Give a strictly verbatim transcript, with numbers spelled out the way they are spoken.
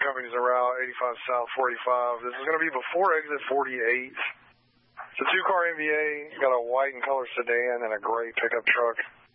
company's en route, eighty-five South forty-five. This is going to be before exit forty-eight. It's a two-car N V A. Got a white and color sedan and a gray pickup truck.